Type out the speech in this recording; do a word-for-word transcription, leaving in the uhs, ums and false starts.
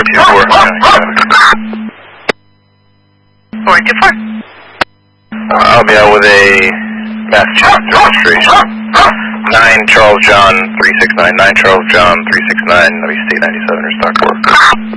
two four. four two four. Uh, I'll be out with a Massachusetts registration. nine Charles John three six nine. nine Charles John three six nine. Let me state ninety-seven or stock work.